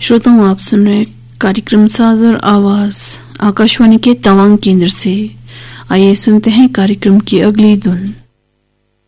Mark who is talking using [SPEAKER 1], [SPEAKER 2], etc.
[SPEAKER 1] श्रोताओं, आप सुन रहे कार्यक्रम साज और आवाज आकाशवाणी के तवांग केंद्र से। आइए सुनते हैं कार्यक्रम की अगली धुन।